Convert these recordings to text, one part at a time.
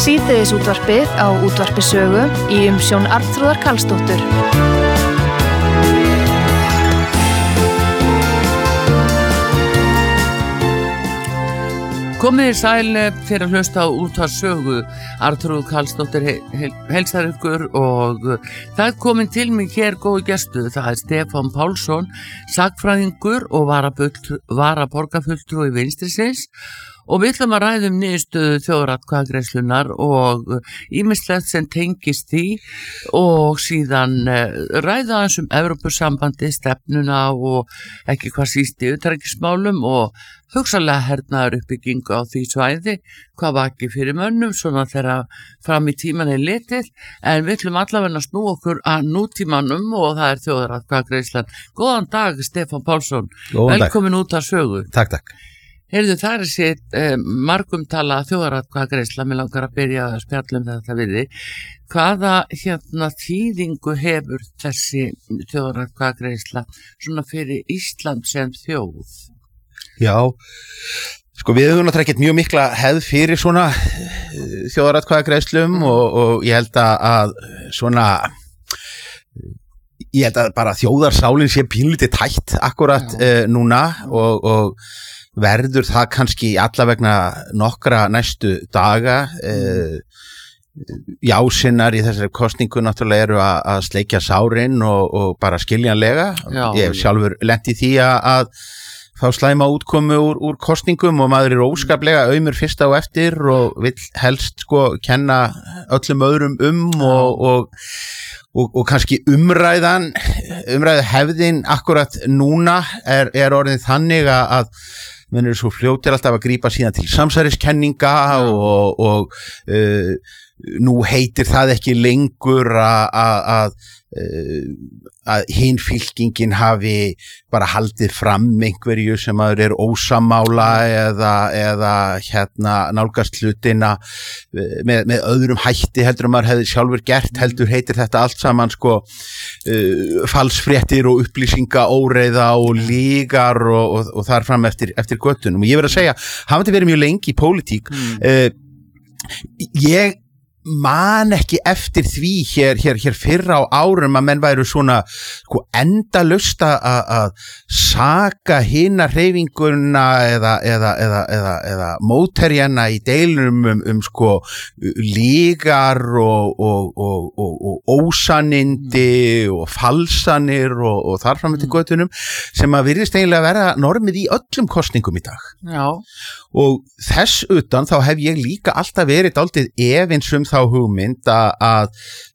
Síðdegisútvarpið á Útvarpi Sögu í umsjón Arnþrúðar Karlsdóttur. Komið sæl fyrir að hlusta á Útvarpi Sögu. Arnþrúður Karlsdóttir heilsar ykkur og það er komin til mig hér góðu gestur. Það er Stefán Pálsson, sagnfræðingur og varaborgarfulltrúi Vinstrisins. Og við ætlum að ræða niðurstöðu þjóðaratkvæðagreiðslunnar og ýmislegt sem tengist því og síðan ræða aðeins Evrópusambandi, stefnuna og ekki hvað síst í utanríkismálum og hugsanlega hernaðar uppbyggingu á því svæði, hvað vakir fyrir mönnum svona þegar fram í tíman er litið, en við ætlum allavega að snúa okkur að nútímanum og það er þjóðaratkvæðagreiðslan. Góðan dag, Stefán Pálsson. Velkomin út að sögu. Takk. Heyrðu, það er sitt margumtala þjóðaratkvæðagreiðsla, mér langar að byrja að spjalla þetta við þig. Hvaða þýðingu hefur þessi þjóðaratkvæðagreiðsla svona fyrir Ísland sem þjóð? Já, sko við höfum náttúrulega ekkert mjög mikla hefð fyrir svona þjóðaratkvæðagreiðslum og ég held að svona, ég held að bara þjóðarsálin sé pínlítið tætt akkurat núna og verður það kannski allavegna nokkra næstu daga. Jásinnar í þessari kosningu náttúrulega eru að sleikja sárin og bara skiljanlega. Ég hef sjálfur lent í því að fá slæma útkomu úr kosningum og maður er óskaplega aumur fyrst á eftir og vill helst sko kenna öllum öðrum og kannski umræðu hefðin akkurat núna er orðin þannig að menn eru svo fljótir alltaf að grípa síðan til samsæriskenninga og nú heitir það ekki lengur að hin fylkingin hafi bara haldið fram einhverju sem maður er ósammála eða nálgast hlutina með öðrum hætti heldur maður hefði sjálfur gert, heldur heitir þetta allt saman sko falsfréttir og upplýsingaóreiða og lígar og þar fram eftir göttunum. Og ég verð að segja, hafandi verið mjög lengi í pólitík, ég man ekki eftir því hér fyrr á árum að menn væru svona sko endalaust að saka hina hreyfinguna eða mótherjana í deilum sko lígar og ósannindi og falsanir og þar fram eftir götunum sem að virðist eiginlega vera normið í öllum kosningum í dag. Já. Og þess utan þá hef ég líka alltaf verið dálítið efins þá hugmynd að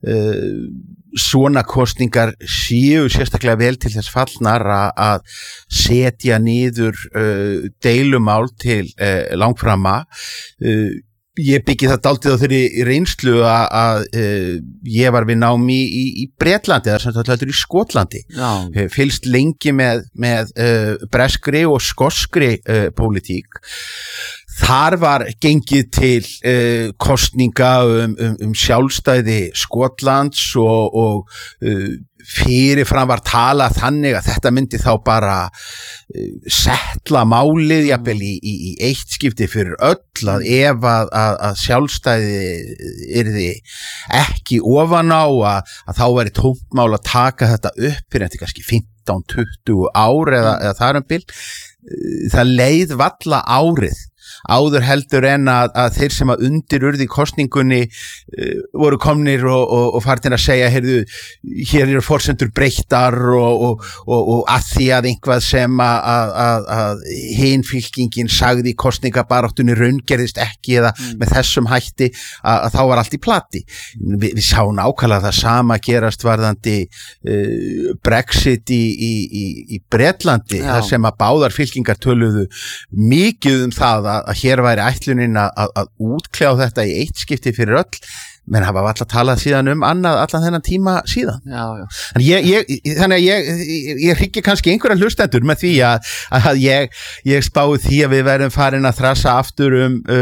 svona kosningar séu sérstaklega vel til þess fallnar að setja niður deilumál til langframa. Ég byggi það dálítið á þeirri reynslu að ég var við námi í Bretlandi, eða sem þetta í Skotlandi. Fylgst lengi með breskri og skoskri pólitík. Þar var gengið til kosninga sjálfstæði Skotlands og fyrirfram var talað þannig að þetta myndi þá bara settla málið jafnvel í eitt skipti fyrir öll að ef að sjálfstæði yrði ekki ofan á að þá væri tómt mál að taka þetta upp fyrir þetta kannski 15-20 ár eða þar bil. Það leið valla árið áður heldur en að þeir sem að undirurði kosningunni voru komnir og farnir að segja, heyrðu, hér eru forsendur breyttar og að því að einhvað sem að hin fylkingin sagði í kosningabaráttunni raungerðist ekki eða með þessum hætti að þá var allt í plati. Við sáum nákvæmlega það sama gerast varðandi Brexit í Bretlandi, þar sem að báðar fylkingar töluðu mikið það að hér væri ætlunin að útkljá þetta í eitt skipti fyrir öll. menn hafa alltaf talað síðan annað allan þennan tíma síðan. Já. Þannig að ég hryggi kannski einhverja hlustendur með því að ég spái því að við verðum farin að þrasa aftur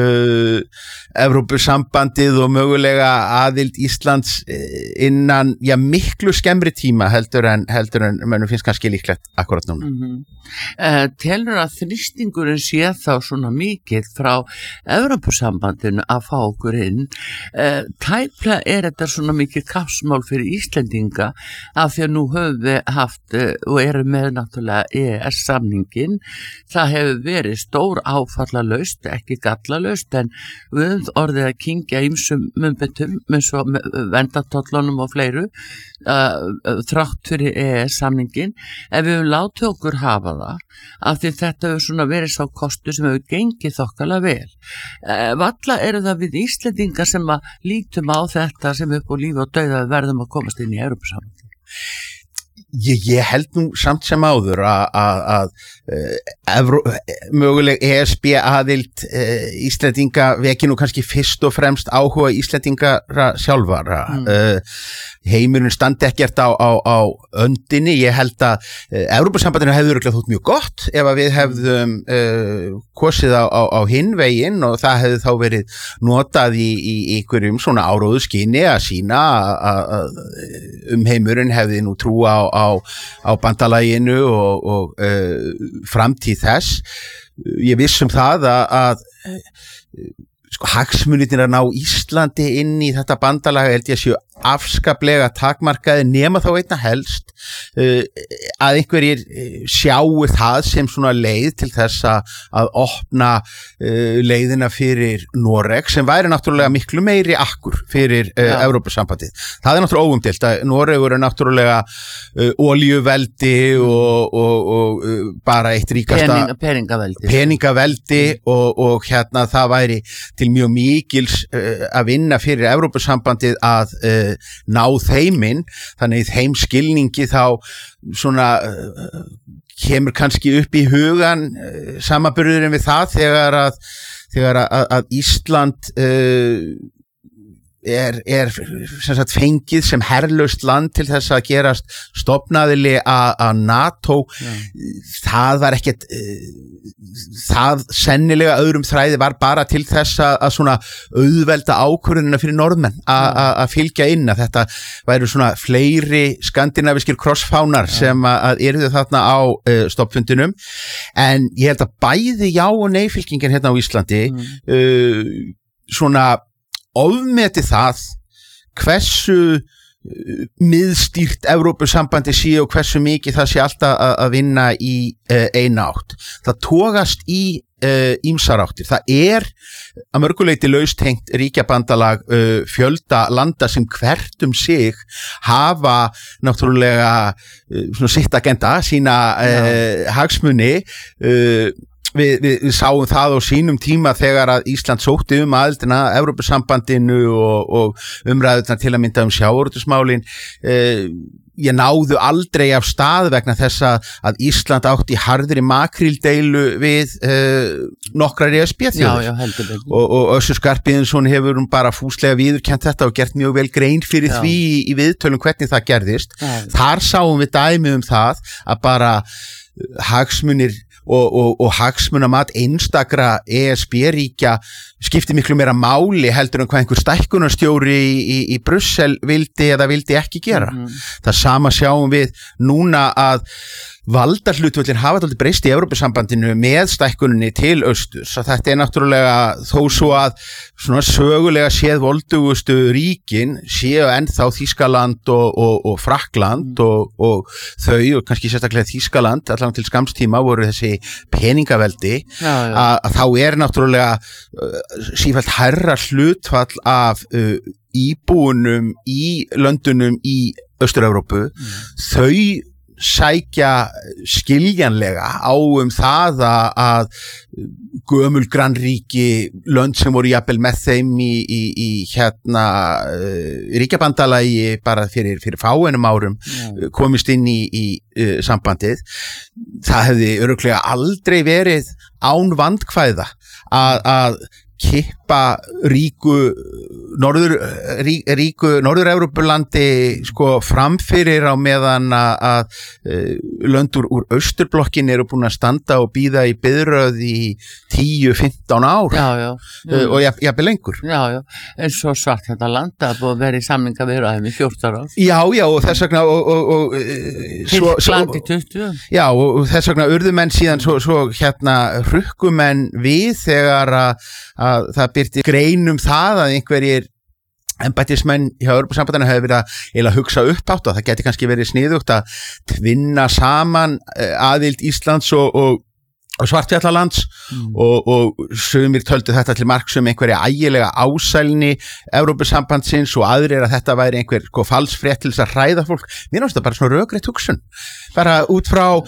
Evrópusambandið og mögulega aðild Íslands innan miklu skemmri tíma heldur en mönnum finnst kannski líklegt akkurat núna. Telur að þrýstingurinn sé þá svona mikið frá Evrópusambandinu að fá okkur inn, tæplega þetta svona mikið kappsmál fyrir Íslendinga af því að nú höfum við haft og erum með náttúrulega EES-samningin, það hefur verið stór áfallalaust, ekki gallalaust, en við höfum orðið að kyngja ýmsum munnbettum eins og verndartollunum og fleiru þrátt fyrir EES-samningin, en við höfum látið okkur hafa það af því þetta hefur svona verið sá kostur sem hefur gengið þokkalega vel. Valla eru það við Íslendingar sem að lítum á þetta sem upp á lífi og dauða við verðum að komast inn í Evrópusambandið. Ég held nú samt sem áður að möguleg ESB aðild Íslendinga veki nú kannski fyrst og fremst áhuga Íslendingara sjálfara. Heimurinn standi ekkert á öndinni. Ég held að Evrópusambandinu hefði örugglega þótt mjög gott ef að við hefðum kosið á hinn veginn og það hefði þá verið notað í einhverjum svona áróðu skyni að sína að heimurinn hefði nú trú á bandalaginu og framtíð þess. Ég viss það að hagsmunirnir að ná Íslandi inn í þetta bandalag held ég séu afskaplega takmarkaði nema þá einna helst að einhverjir sjáu það sem svona leið til þess að opna leiðina fyrir Noreg sem væri náttúrulega miklu meiri akkur fyrir Evrópusambandið. Það náttúrulega óumdeilt að Noregur náttúrulega olíuveldi og bara eitt ríkasta peningaveldi og hérna það væri til mjög mikils að vinna fyrir Evrópusambandið að ná þeiminn, þannig í þeim skilningi þá svona kemur kannski upp í hugan samanburðurinn við það þegar að Ísland er sem sagt fengið sem herlaust land til þess að gerast stofnaðili að NATO. Það var ekkert það sennilega öðrum þræði var bara til þess að svona auðvelda ákvörðunina fyrir norðmenn að fylgja inn, að þetta væru svona fleiri skandinavískir krossfánar sem að yrðu þarna á stofnfundinum, en ég held að bæði já og nei fylkingin hérna á Íslandi svona ofmeti það hversu miðstýrt Evrópusambandi sé og hversu mikið það sé alltaf að vinna í eina átt. Það togast í ýmsar áttir. Það að mörguleyti laustengt ríkjabandalag fjölda landa sem hvert sig hafa náttúrulega svona sitt agenda, sína hagsmuni. Við sáum það á sínum tíma þegar að Ísland sótti aðildina Evrópusambandinu og umræðurnar til að mynda sjávarútvegsmálin. Ég náðu aldrei af stað vegna þess að Ísland átti harðri makríldeilu við nokkrar ESB-þjóðir og Össur Skarphéðinsson hefur bara fúslega viðurkennt þetta og gert mjög vel grein fyrir því í viðtölum hvernig það gerðist. Þar sáum við dæmi það að bara hagsmunir og hagsmunamat einstakra ESB-ríkja skipti miklu meira máli heldur en hvað einhver stækkunarstjóri í Brussel vildi eða vildi ekki gera. Það sama sjáum við núna að valdahlutföllin hafa dálítið breyst í Evrópusambandinu með stækkuninni til austurs. Þetta náttúrulega þó svo að svona sögulega séð voldugustu ríkin séu ennþá Þýskaland og Frakkland og þau og kannski sérstaklega Þýskaland allan til skamstíma voru þessi peningaveldi að þá náttúrulega sífellt hærra hlutfall af íbúunum í löndunum í Austur-Evrópu. Þau sækja skiljanlega á það að gömul grannríki, lönd sem voru jafnvel með þeim í hérna ríkjabandalagi bara fyrir fáeinum árum komist inn í sambandið. Það hefði örugglega aldrei verið án vandkvæða að kippa ríku Norður-Evrópulandi sko framfyrir á meðan að lönd úr austurblokkin eru búin að standa og bíða í biðröð í 10-15 ár og jafnvel lengur. Já, en svo svart þetta landa búið að vera í samningaviðræðum í 14 ár. Já, og þess vegna Land í 20. Já, og þess vegna urðu menn síðan svo hrukku menn við þegar að það birti greinum það að einhverjir embættismenn hjá Evrópusambandinu hefur verið að hugsa upp átt og það geti kannski verið sniðugt að tvinna saman aðild Íslands og Svartfjallalands og sumir töldu þetta til marks einhverja ægilega ásælni Evrópusambandsins og aðrir að þetta væri einhver falsfrétt til þess að hræða fólk. Mér finnst það bara svona rökrétt hugsun. Bara út frá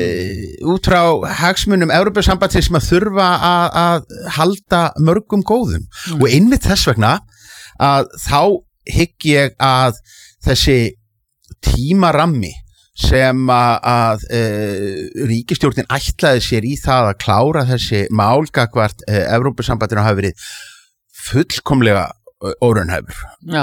hagsmunum Evrópusambandsins sem að þurfa að halda mörgum góðum. Og einmitt þess vegna að þá hygg ég að þessi tímarammi sem að ríkisstjórnin ætlaði sér í það að klára þessi mál gagnvart Evrópusambandinu hafi verið fullkomlega óraunhæfur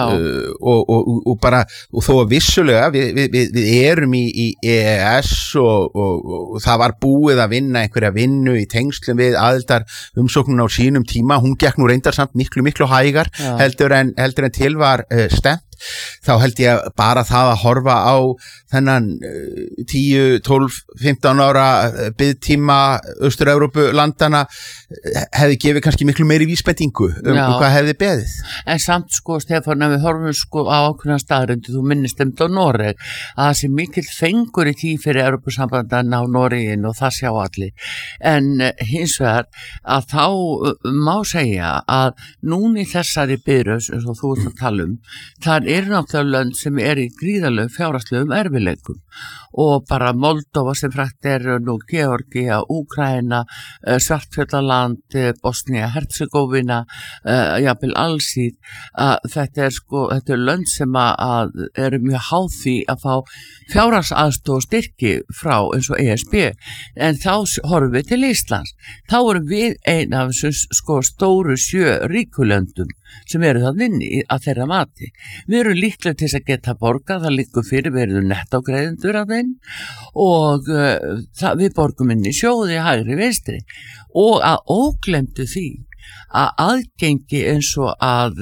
og þó að vissulega við erum í EES og það var búið að vinna einhverja vinnu í tengslum við aðildar umsóknuna á sínum tíma, hún gekk nú reyndar samt miklu hægar heldur en til var stefnt. Þá held ég bara það að horfa á þennan 10, 12, 15 ára biðtíma Austur-Evrópu landana hefði gefið kannski miklu meiri vísbendingu hvað hefði beðið. En samt Stefán, ef við horfum á ákveðna staðreyndu, þú minnist á Noreg, að það sé mikill fengur í því fyrir Evrópusambandana á Noregin og það sjá allir. En hins vegar að þá má segja að núna í þessari biðröð, eins og þú ert að tala þar eru náttúrulega lönd sem í gríðarlegum fjárhagslegum erfiðleikum og bara Moldova sem frægt nú Georgía, Úkraína, Svartfjallaland, Bosnia, Herzegovina, jafnvel Alsír. Þetta er lönd sem að eru mjög háð því að fá fjárhagsaðstoð og styrki frá eins og ESB. En þá horfum við til Íslands. Þá erum við ein af þessum stóru 7 ríkulöndum sem eru það inni að þeirra mati. Við erum líklega til þess að geta borgað, það liggur fyrir, við erum nettógreiðendur af þeim og við borgum inn í sjóði hægri vinstri og að óglemdu því að aðgengi eins og að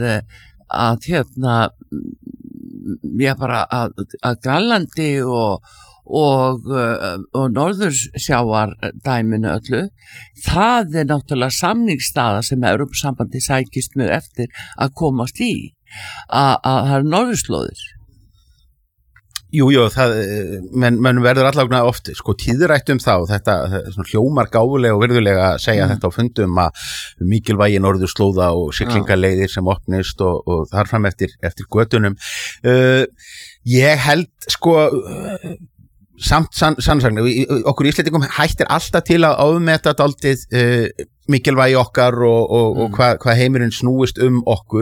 Grænlandi og norðursjávar dæminu öllu, það náttúrulega samningsstaða sem Evrópusambandi sækist mjög eftir að komast í, að það eru norðurslóðir. Jú, menn verður allavega oft tíðrætt þá, þetta hljómar gáfulega og virðulega að segja þetta á fundum að mikilvægi norðurslóða og siglingaleiðir sem opnist og þarfram eftir götunum. Ég held samt sannsagna, okkur Íslendingum hættir alltaf til að ámeta dálítið mikilvægi okkar og hvað heimurinn snúist okkur.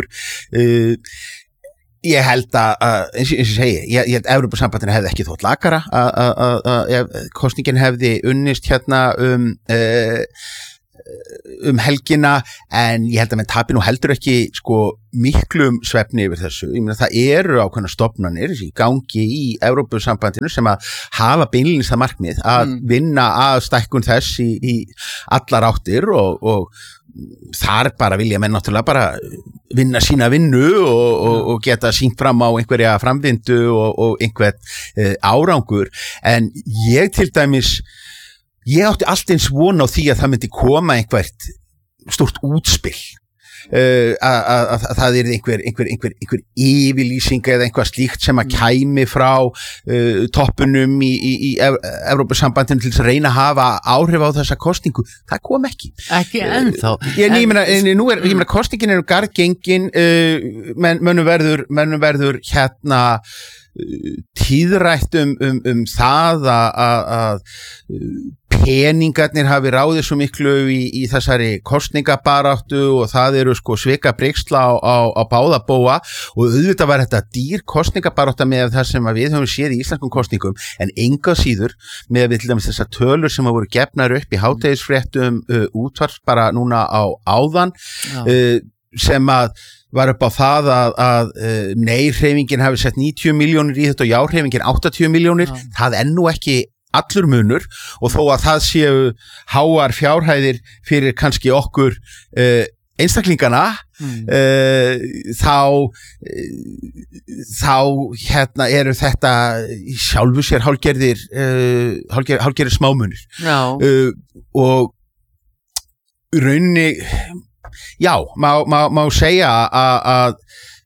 Ég held að eins og ég segi, ég held að Evrópusambandinu hefði ekki þótt lakara að kosningin hefði unnist helgina, en ég held að menn tapi nú heldur ekki miklum svefni yfir þessu. Ég meina það eru ákveðnar stofnanir í gangi í Evrópusambandinu sem að hafa beinlínis það markmið að vinna að stækkun þess í allar áttir og þar bara vilja menn náttúrulega bara vinna sína vinnu og geta sýnt fram á einhverja framvindu og einhvern árangur, en ég til dæmis ég átti allt eins von á því að það myndi koma einhvert stórt útspill að það einhver yfirlýsing eða eitthvað slíkt sem að kæmi frá toppunum í Evrópusambandinu til þess að reyna að hafa áhrif á þessa kosningu. Það kom ekki ennþá. Ég meina kosningin garðgengin, mönnum verður tíðrætt það að peningarnir hafi ráðið svo miklu í þessari kosningabaráttu og það eru svika brigsla á báða bóa, og auðvitað var þetta dýr kosningabarátta með það sem við höfum séð í íslenskum kosningum, en enga síður með við til dæmis þessar tölur sem voru gefnar upp í hádegisfréttum útvarps bara núna á áðan, sem að var upp á það að nei-hreyfingin hafi sett 90 milljónir í þetta og já-hreyfingin 80 milljónir, það nú ekki allur munur og þó að það séu háar fjárhæðir fyrir kannski okkur einstaklingana þá hérna eru þetta sjálfu sér hálfgerðir smámunir og rauninni já, má segja að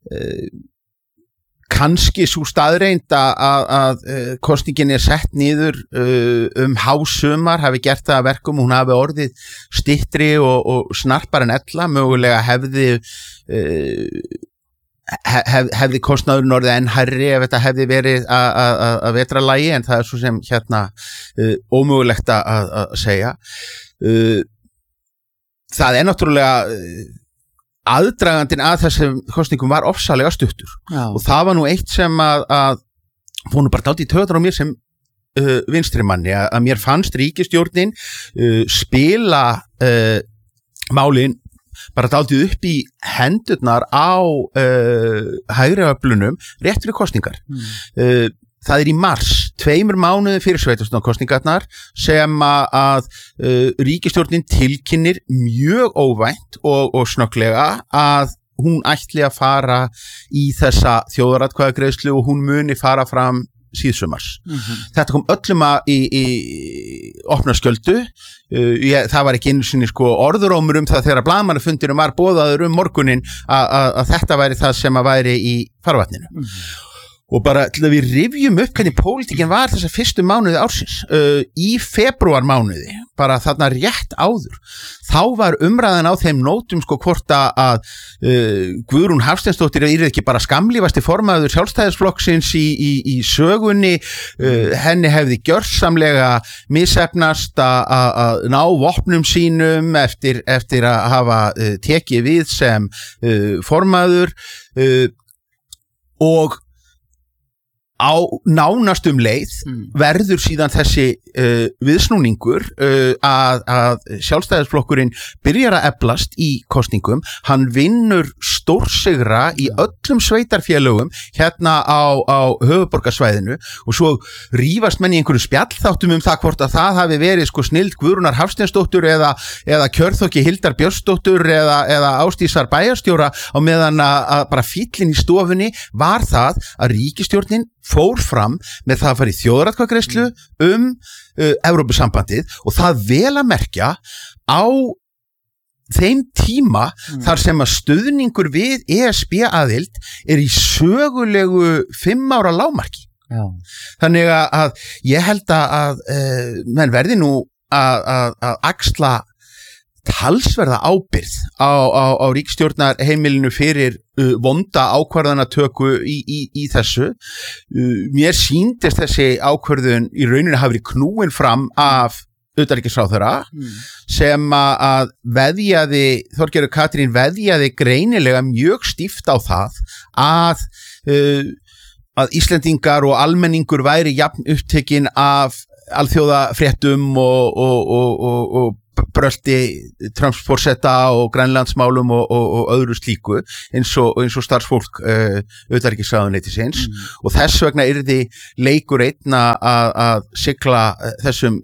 kannski svo staðreynd að kosningin sett niður hásumar hafi gert það að verkum, hún hafi orðið styttri og snarpar en ella, mögulega hefði kostnaðurinn orðið enn hærri ef þetta hefði verið að vetralagi, en það svo sem ómögulegt að segja. Það náttúrulega aðdragandinn að þessum kosningum var ofsalega stuttur og það var nú eitt sem að fór nú bara dálítið í taugarnar á mér sem vinstri manni, að mér fannst ríkisstjórnin spila málin bara dálítið upp í hendurnar á hægri öflunum rétt fyrir kosningar. Það í mars, 2 mánuði fyrir sveitarstjórnarkosningarnar sem að ríkisstjórnin tilkynnir mjög óvænt og snögglega að hún ætli að fara í þessa þjóðaratkvæðagreiðslu og hún muni fara fram síðsumars. Þetta kom öllum í opna skjöldu. Það var ekki einu sinni orðurómur það þegar blaðamannafundirinn var boðaður morguninn að þetta væri það sem að væri í farvatninu. Og bara til að við rifjum upp hvernig pólitíkin var þessa fyrstu mánuði ársins. Í febrúarmánuði, bara þarna rétt áður, þá var umræðan á þeim nótum hvort að Guðrún Hafsteinsdóttir ekki bara skamlífasti formaður Sjálfstæðisflokksins í sögunni, henni hefði gjörsamlega misheppnast að ná vopnum sínum eftir að hafa tekið við sem formaður og á nánastum leið verður síðan þessi viðsnúningur að Sjálfstæðisflokkurinn byrjar að eflast í kosningum, hann vinnur stórsigra í öllum sveitarfélögum hérna á höfuðborgarsvæðinu og svo rífast menn í einhverju spjallþáttum það hvort að það hafi verið snild Guðrúnar Hafsteinsdóttur eða kjörþokki Hildar Björnsdóttur eða Ásdísar bæjarstjóra á meðan að bara fíllinn í stofunni var það að ríkisstjórnin fór fram með það að fara í þjóðaratkvæðagreiðslu Evrópusambandið og það vel að merkja á þeim tíma þar sem að stuðningur við ESB aðild í sögulegu 5 ára lágmarki. Þannig að ég held að menn verði nú að axla talsverða ábyrgð á ríkisstjórnarheimilinu fyrir vonda ákvarðanatöku í þessu. Mér sýndist þessi ákvörðun í rauninni hafi verið knúin fram af utanríkisráðherra sem að Þorgerður Katrín veðjaði greinilega mjög stíft á það að Íslendingar og almenningur væri jafn upptekinn af alþjóðafréttum og brölti Trumps forseta og Grænlandsmálum og öðru slíku eins og starfsfólk utanríkisráðuneytisins og þess vegna yrði leikur einn að sigla þessum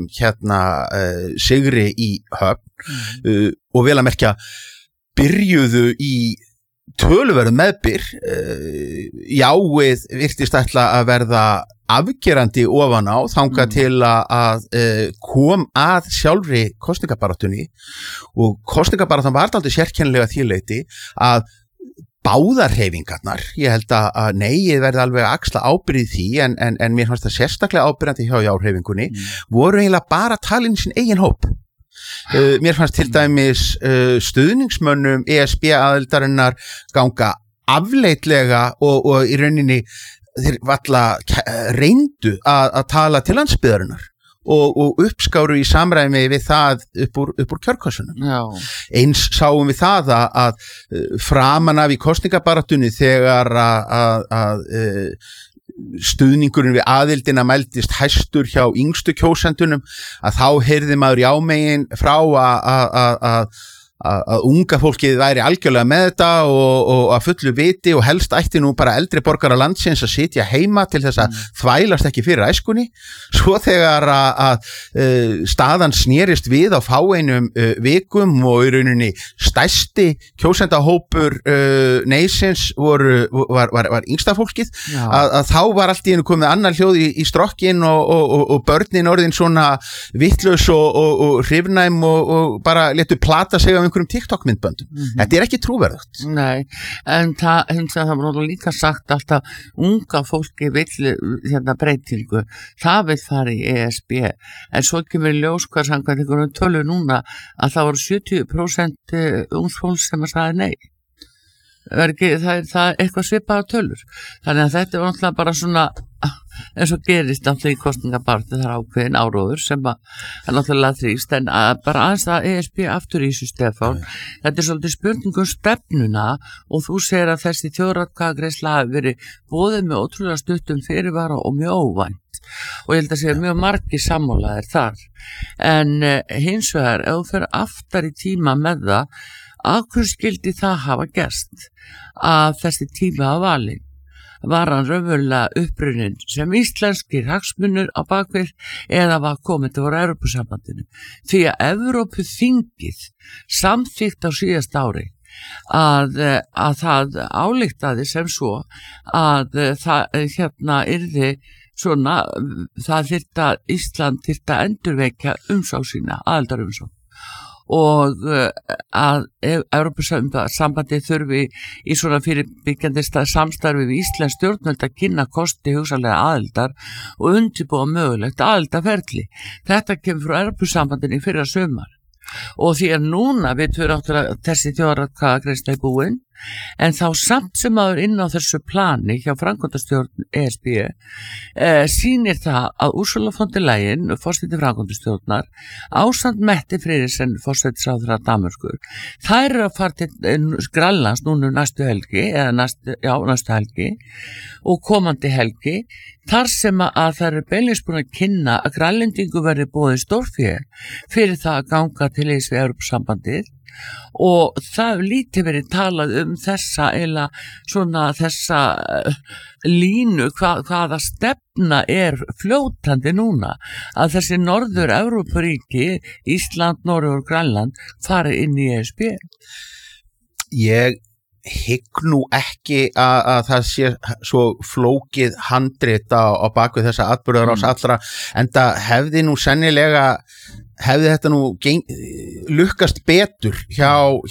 sigri í höfn og vel að merkja byrjuðu í töluverðum meðbyr. Jáið virtist ætla að verða afgerandi ofan á þangað til að kom að sjálfri kosningabaráttunni og kosningabaráttan var dálítið sérkennilega því leyti að báðar hreyfingarnar, ég held að nei, verði alveg að axla ábyrgð því en mér fannst það sérstaklega ábyrgandi hjá já-hreyfingunni, voru eiginlega bara talin í sinn eigin hóp. Mér fannst til dæmis stuðningsmönnum ESB aðildarinnar ganga afleitlega og í rauninni þeir valla reyndu að tala til landsbyggðarinnar og uppskáru í samræmi við það upp úr kjörkossunum. Eins sáum við það að framan af í kosningabaráttunni þegar að stuðningurinn við aðildina mældist hæstur hjá yngstu kjósendunum að þá heyrði maður jámegin frá að unga fólkið væri algjörlega með þetta og að fullu viti og helst ætti nú bara eldri borgara landsins að sitja heima til þess að þvælast ekki fyrir æskunni. Svo þegar að staðan snerist við á fáeinum vikum og í rauninni stærsti kjósendahópur neysins var yngsta fólkið, að þá var allt í einu komið annar hljóð í strokkin og börnin orðin svona vitlaus og hrifnæm og bara letu plata sig af einhverjum TikTok-myndböndum. Þetta ekki trúverðugt. Nei, en það var líka sagt alltaf unga fólki vill breytingu. Það vill fara í ESB. En svo kemur ljós hvað samkvæmt einhverjum tölu núna að það voru 70% ungs fólks sem að sagði nei. Það er eitthvað svipað tölur. Þannig að þetta náttúrulega bara svona eins og gerist náttúrulega í kosningabaráttu, það ákveðin áróður sem að náttúrulega þrýst, en bara aðeins að ESB aftur í þessu, Stefán, þetta er svolítið spurningum stefnuna og þú segir að þessi þjóðaratkvæðagreiðsla hafi verið boðið með ótrúlega stuttum fyrirvara og mjög óvænt og ég held að segja mjög margir sammálaðir þar, en hins vegar ef þú fer aftar í tíma með það, af hverju skildi það hafa gerst að þessi tíma að valin? Var hann raunverulega upprunnin sem íslenskir hagsmunir á bakvið eða var komið til voru Evrópusambandinu? Því að Evrópuþingið samþykkt á síðast ári að það ályktaði sem svo að það yrði svona, það þyrfti að Ísland þyrfti að endurvekja umsókn sína, aðildarumsókn. Og að Evrópusambandið þurfi í svona fyrirbyggjandi samstarfi við íslensk stjórnvöld að kynna kosti hugsanlega aðildar og undirbúa mögulegt aðildarferli. Þetta kemur frá Evrópusambandinu í fyrra sumar og því að núna við þurfum áttur að þessi þjóðaratkvæðagreiðsla í búin, en þá samt sem maður inn á þessu plani hjá framkvæmdastjórn ESB sýnir það að Ursula von der Leyen, forseti framkvæmdastjórnar, ásamt Mette Frederiksen, forsætisráðherra Danmerkur, þær eru að fara til Grænlands núna næstu helgi, næstu helgi og komandi helgi, þar sem að það eru beinlínis búin að kynna að Grænlendingu verði boðið stórfé fyrir það að ganga til liðs við Evrópusambandið og það lítið verið talað þessa línu hvaða stefna er fljótandi núna að þessi Norður-Evrópuríki, Ísland, Norður og Grænland fari inn í ESB. Ég hygg nú ekki að það sé svo flókið handrit á bakvið þessa atburðarás allra, en það hefði nú sennilega hefði þetta nú lukkast betur hjá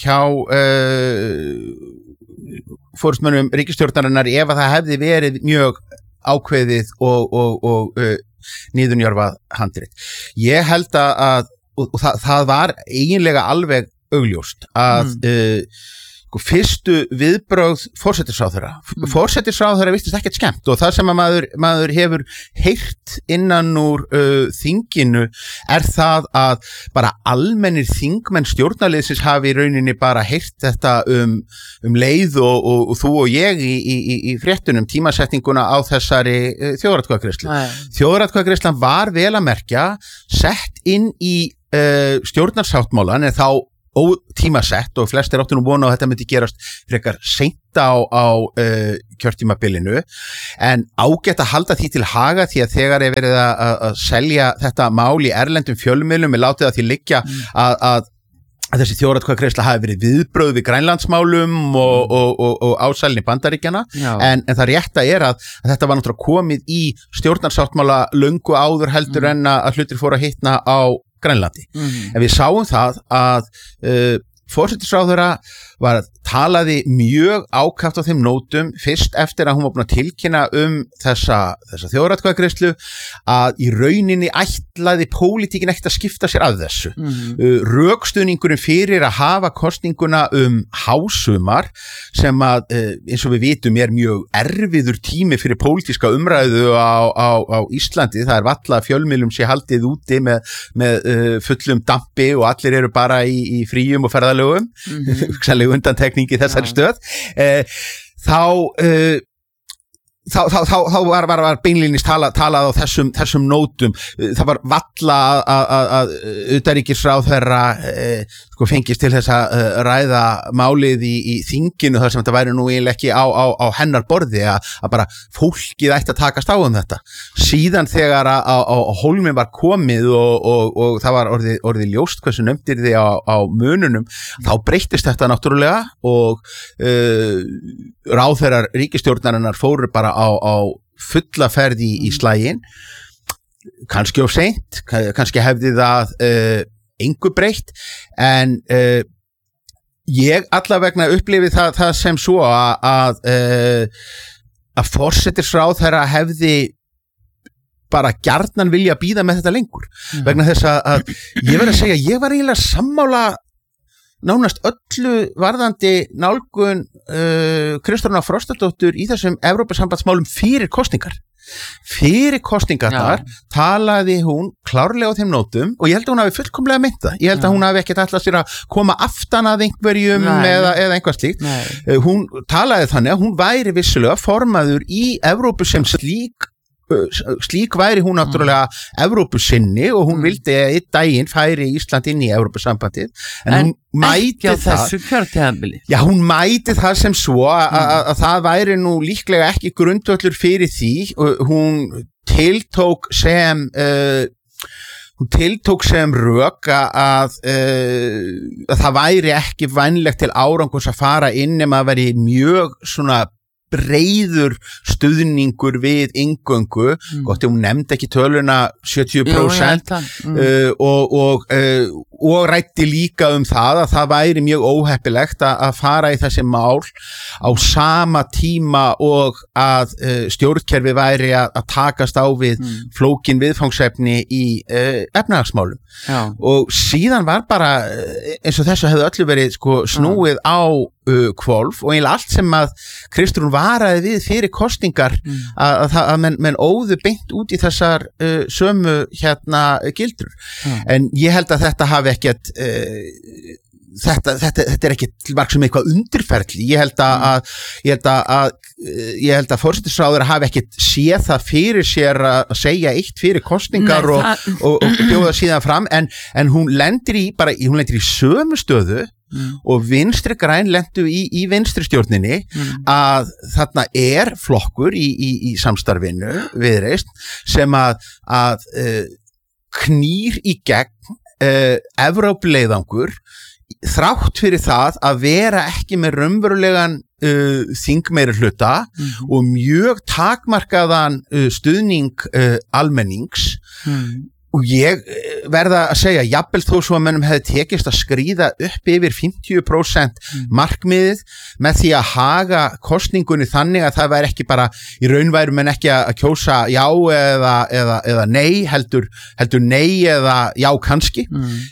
forystmönnum ríkisstjórnarinnar ef að það hefði verið mjög ákveðið og niðurnjörfað handrit. Ég held að það var eiginlega alveg augljóst að fyrstu viðbrögð forsætisráðherra virtist ekkert skemmt og það sem að maður hefur heyrt innan úr þinginu er það að bara almennir þingmenn stjórnarliðsins hafi í rauninni bara heyrt þetta leið og þú og ég í fréttunum tímasetninguna á þessari þjóðaratkvæðagreiðslu. Þjóðaratkvæðagreiðslan var vel að merkja sett inn í stjórnarsáttmálan en þá ótímasett og flestir áttu nú vona að þetta myndi gerast frekar seint á kjörtímabilinu, en ágætt að halda því til haga því að þegar er verið að selja þetta mál í erlendum fjölmiðlum er látið að því liggja að þessi þjóðaratkvæðagreiðsla hafi verið viðbrögð við Grænlandsmálum og ásælni Bandaríkjanna, en það rétta er að þetta var náttúrulega komið í stjórnarsáttmála löngu áður heldur en að hlutir fóru að hitna á Grænlandi. En við sáum það að forsætisráðherra talaði mjög ákaft á þeim nótum fyrst eftir að hún var búin að tilkynna þessa þjóðaratkvæðagreiðslu að í rauninni ætlaði pólitíkin ekkert að skipta sér að þessu. Rökstuðningurinn fyrir að hafa kosninguna hásumar sem að eins og við vitum er mjög erfiður tími fyrir pólitíska umræðu á Íslandi, það er varla að fjölmiðlum sé haldið úti með fullum dampi og allir eru bara í fríum og ferðalögum, hugsanlega undantekningi þessari stöð, þá þá var beinlínis talað á þessum nótum. Það var valla að utanríkisráðherra sko fengist til þess að ræða málið í þinginu þar sem þetta væri nú eiginlega ekki á hennar borði að bara fólkið ætti að takast á þetta. Síðan þegar á hólminn var komið og það var orðið ljóst hversu nefndirði á mununum, þá breyttist þetta náttúrulega og ráðherrar ríkisstjórnarinnar fóru bara á fulla ferð í slaginn, kannski of seint, kannski hefði það engu breytt, en ég allavegna upplifi það sem svo að forsætisráðherra hefði bara gjarnan vilja bíða með þetta lengur, vegna þess að ég verð að segja, ég var eiginlega sammála nánast öllu varðandi nálgun Kristrúnar Frostadóttur í þessum Evrópusambandsmálum fyrir kosningar. Fyrir kosningarnar talaði hún klárlega á þeim nótum og ég held að hún hafi fullkomlega meint það. Ég held að hún hafi ekkert ætlað sér að koma aftan að einhverjum eða eitthvað slíkt. Hún talaði þannig að hún væri vissulega formaður í Evrópu sem slík væri hún náttúrulega Evrópusinni og hún vildi að einn daginn færi Ísland inn í Evrópusambandið, en hún mæti það hún mæti það sem svo að það væri nú líklega ekki grundvöllur fyrir því. Hún tiltók sem rök að það væri ekki vænlegt til árangurs að fara inn nema að veri mjög svona breiður stuðningur við inngöngu, gott ef hún nefndi ekki töluna 70%. Og rætti líka það að það væri mjög óheppilegt að fara í þessi mál á sama tíma og að stjórnkerfi væri að takast á við flókin viðfangsefni í efnahagsmálum. Og síðan var bara eins og þessu hefði öllu verið sko snúið á hvolf og eiginlega allt sem að Kristrún varaði við fyrir kosningar að menn óðu beint út í þessar sömu gildur. En ég held að þetta hafi ekkert þetta er ekki til marks eitthvað undirferli. Ég held að forsætisráðherra hafi ekkert séð það fyrir sér að segja eitt fyrir kosningar og bjóða síðan fram, en hún lendir í sömu stöðu og Vinstri græn lentu í vinstri stjórninni, að þarna er flokkur í samstarfinu Viðreisn sem að knýr í gegn Evrópuleiðangur þrátt fyrir það að vera ekki með raunverulegan þingmeirihluta og mjög takmarkaðan stuðning almennings. Og ég verða að segja, jafnvel þó svo að mennum hefði tekist að skríða upp yfir 50% markmiðið með því að haga kosningunni þannig að það væri ekki bara í raunværum en ekki að kjósa já eða nei, heldur nei eða já kannski.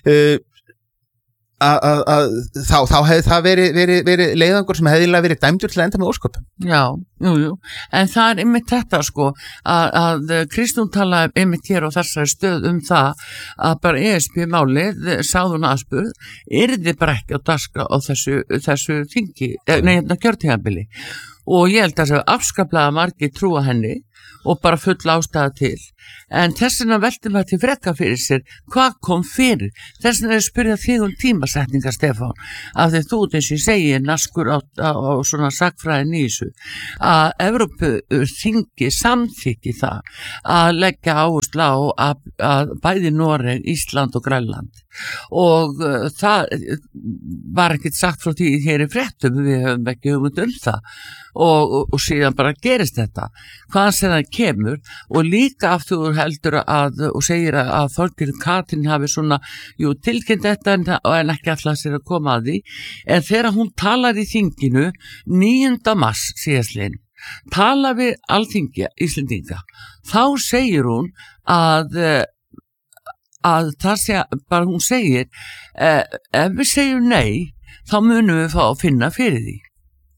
Þá hefði það verið leiðangur sem hefði verið dæmdur til að enda með ósköpum. Já, jú, en það er einmitt þetta sko að Kristrún talaði einmitt hér á þessari stöð það að bara ESB-málið, sagði hún aðspurð, yrði bara ekki á dagskrá á þessu þingi, kjörtímabili, og ég held að það afskaplega margir trúa henni og bara full ástæða til. En þessina veltum að til frekka fyrir sér, hvað kom fyrir? Þessina er spyrja þig tímasetningar, Stefán, af því þú eins og ég segi naskur á svona sakfræðin í þessu, að Evrópuþingi samþykki það að leggja áherslu á að bæði Noreg, Ísland og Grænland, og það var ekkert sagt frá því hér í fréttum, við höfum ekki hugmynd það, og síðan bara gerist þetta hvaðan sem það kemur, og líka aftur heldur og segir að Þorgerður Katrín hafi svona tilkynnt þetta en ekki alltaf sér að koma að því, en þegar hún talar í þinginu 9. mars síðastliðinn, talar við Alþingi Íslendinga, þá segir hún að það sé bara, hún segir ef við segjum nei, þá munum við fá að finna fyrir því.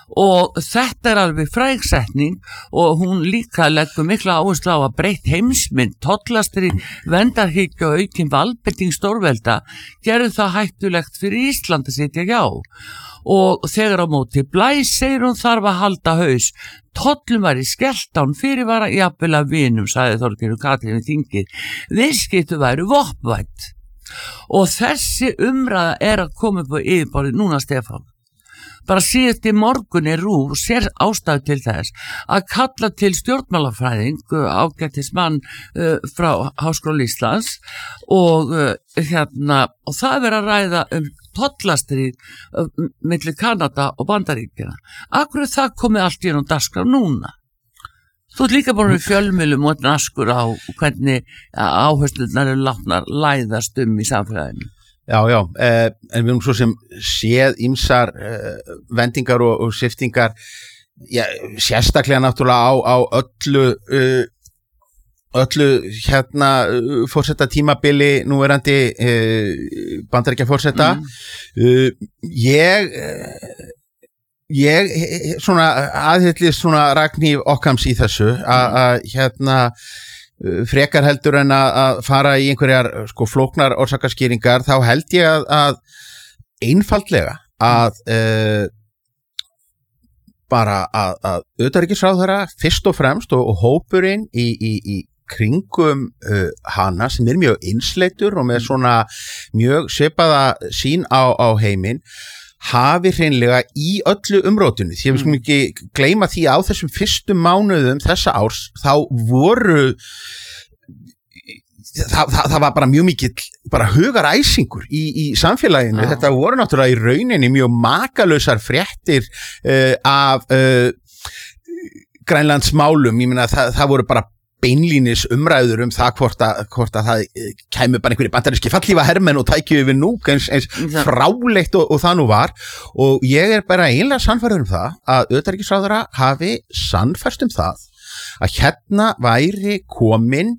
og þetta alveg frægsetning og hún líka leggur mikla áherslu á að breytt heimsmynd, tollastri, verndarhyggju og aukin valdbeiting stórvelda gerðu það hættulegt fyrir Ísland að sitja hjá. Og þegar á móti blæs segir hún þarf að halda haus. Tollum var í skellt án fyrirvara jafnvel af vinum, sagði Þorgerður Katrín við þingið. Viðskipti væru vopnvænt. Og þessi umræða að koma upp á yfirborðið núna, Stefán. Bara síðast í morgun RÚV sér ástæðu til þess að kalla til stjórnmálafræðing, ágætismann frá Háskóla Íslands og það verið að ræða tollastríð milli Kanada og Bandaríkjanna. Akkur það komið allt í enn dagskrá núna? Þú ert líka búin við fjölmiðlum og naskur á hvernig áherslunar látnar læðast í samfélaginu. Já, en við svo sem séð ýmsar vendingar og sviptingar, sérstaklega náttúrulega á öllu forseta tímabili núverandi Bandaríkja forseta. Ég svona aðhyllist svona Ragnhíf Occams í þessu að frekar heldur en að fara í einhverjar flóknar orsakaskýringar, þá held ég að einfaldlega að bara að utanríkisráðherra fyrst og fremst og hópurinn í kringum hana sem mjög einsleitur og með svona mjög svipaða sín á heiminn hafi hreinlega í öllu umrótinu, því að við skulum ekki gleyma því á þessum fyrstu mánuðum þessa árs, þá voru það var bara mjög mikill bara hugaræsingur í samfélaginu. Þetta voru náttúrulega í rauninni mjög makalausar fréttir af Grænlandsmálum. Ég meina það voru bara beinlínis umræður það hvort að það kæmi bara einhverjir bandaríski fallífa hermenn og tækju yfir núk eins fráleitt og það nú var, og ég bara einlega sannfærður það að utanríkisráðherra hafi sannfærst það að hérna væri komin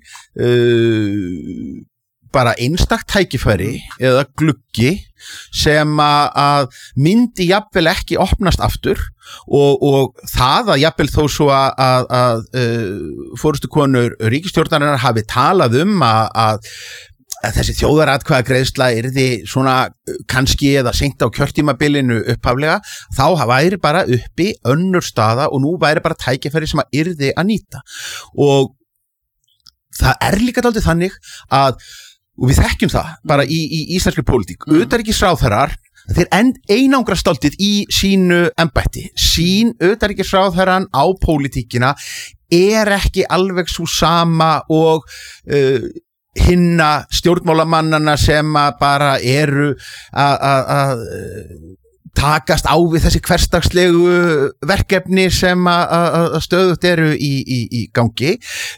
bara einstakt tækifæri eða gluggi sem að myndi jafnvel ekki opnast aftur og það að jafnvel þó svo að forystukonur ríkisstjórnarinnar hafi talað að þessi þjóðaratkvæðagreiðsla yrði svona kannski eða seint á kjörtímabilinu upphaflega, þá væri bara uppi önnur staða og nú væri bara tækifæri sem að yrði að nýta. Og það líka dálítið þannig og við þekkjum það bara í íslenskri pólitík, utanríkisráðherrar þeir einangrast dálítið í sínu embætti. Sín utanríkisráðherran á pólitíkina ekki alveg svo sama og hinna stjórnmálamannana sem bara eru að takast á við þessi hversdagslegu verkefni sem að stöðugt eru í gangi.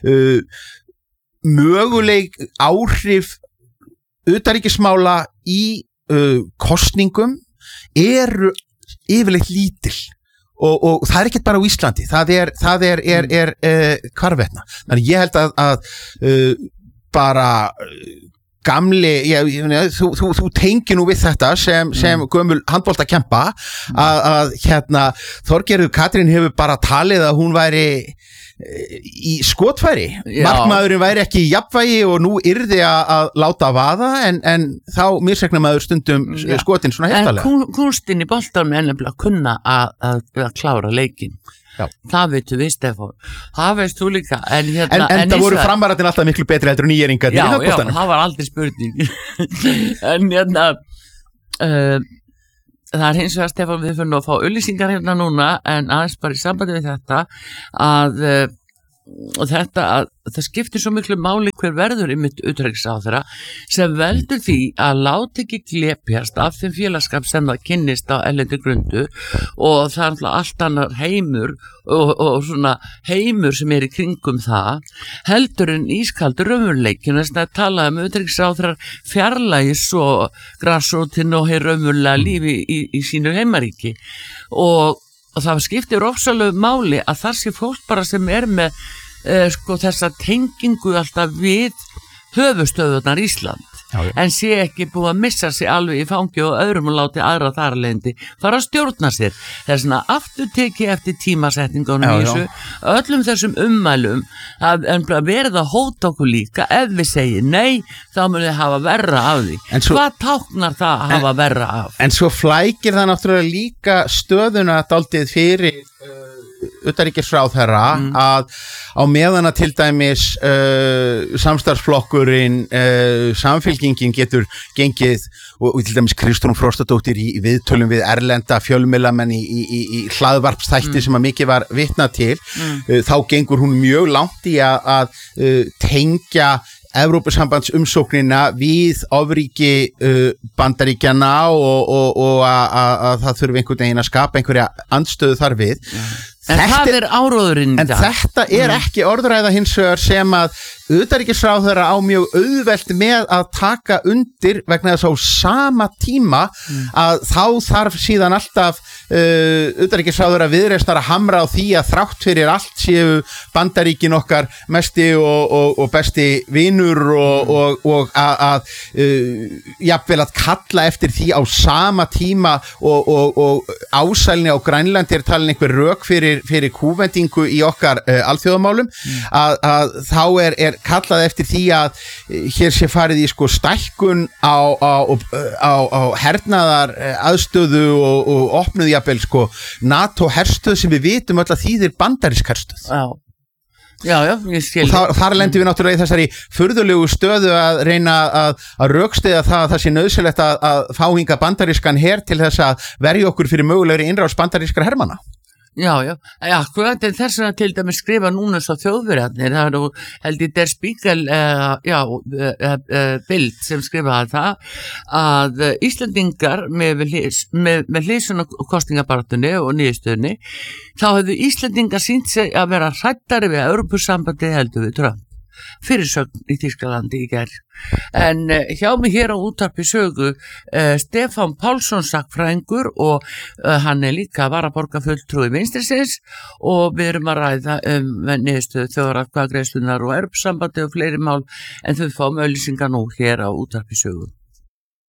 Möguleg áhrif utanríkismála í kosningum eru yfirleitt lítil og það ekkert bara á Íslandi, það er hvarvetna. Þannig ég held að bara gamli, þú tengir nú við þetta sem gömul handboltakempa að Þorgerður Katrín hefur bara talið að hún væri í skotfæri, markmaðurinn væri ekki í jafnvægi og nú yrði að láta vaða en þá misreiknar maður stundum skotin svona heftalega. En kunstinn í boltanum nefnilega kunna að klára leikinn. Já. Það veitum við, Stefán, það veist þú líka en það voru framaratinn alltaf miklu betri heldur en nýjeringar. Já, það var aldrei spurning en það hins vegar, Stefán, við fyrir að fá auglýsingar hérna núna en aðeins bara í sambandi við þetta að það skiptir svo miklu máli hver verður einmitt utanríkisráðherra sem veldur því að láta ekki glepjast af þeim félagskap sem það kynnist á erlendri grundu og það allt annar heimur og svona heimur sem í kringum það heldur en ískaldur raunveruleikin þess að tala utanríkisráðherrar fjarlægi svo grassrótin og hér raunverulega lífi í sínu heimaríki og það skiptir ofsalegu máli að það sé fólk bara sem með þessa tengingu alltaf við höfustöðunar Ísland. en sé ekki búið að missa sig alveg í fangi og öðrum og láti aðra þarlendi fara að stjórna sér. Það er svona aftur tekið eftir tímasetningunum í þessu, öllum þessum ummælum að verða að hóta okkur líka, ef við segjum nei, þá mun við hafa verra af því. Hvað táknar það að hafa verra af? En svo flækir það náttúrulega líka stöðuna dálítið fyrir utanríkisráðherra að á meðan að til dæmis samstarfsflokkurinn Samfylkingin getur gengið og til dæmis Kristrún Frostadóttir í viðtölum við erlenda fjölmiðlamenn í hlaðvarpsþætti sem að mikið var vitnað til, þá gengur hún mjög langt í að tengja Evrópusambandsumsóknina við ofríki Bandaríkjanna og að það þurfi einhvern veginn að skapa einhverja andstöðu þar við. En það er áróðurinn í dag. En þetta er ekki orðræða hins vegar sem að utanríkisráðherra á mjög auðvelt með að taka undir vegna þess að á sama tíma að þá þarf síðan alltaf utanríkisráðherra Viðreisnar að hamra á því að þrátt fyrir allt séu Bandaríkin okkar mesti og besti vinur og að jafnvel að kalla eftir því á sama tíma og ásælni á Grænlandi talin einhver rök fyrir kúvendingu í okkar alþjóðamálum að þá er kallað eftir því að hér sé farið í stækkun á hernaðar aðstöðu og opnuð jafnvel NATO herstöð sem við vitum öll að þýðir bandarísk herstöð. Já, ég skil. Og þar lendum við náttúrulega í þessari furðulegu stöðu að reyna að rökstyðja það sé nauðsynlegt að fá hingað bandarískan her til þess að verja okkur fyrir mögulegri innrás bandarískra hermanna. Já, en þess að til dæmis skrifa núna svo Þjóðverjarnir, það er held ég Der Spiegel Bild sem skrifaði það að Íslendingar með hliðsjón af kosningabaráttunni og niðurstöðunni, þá hefðu Íslendingar sýnt sig að vera hræddari við Evrópusambandið heldur við Trump. Fyrirsögn í Þýskalandi í gær. En hjá mig hér á Útvarpi Sögu Stefán Pálsson sagnfræðingur og hann er líka varaborgarfulltrúi Vinstrisins og við erum að ræða niðurstöðu þjóðaratkvæðagreiðslunnar og Evrópusambandið og fleiri mál en þau fáum auglýsingar nú hér á Útvarpi Sögu.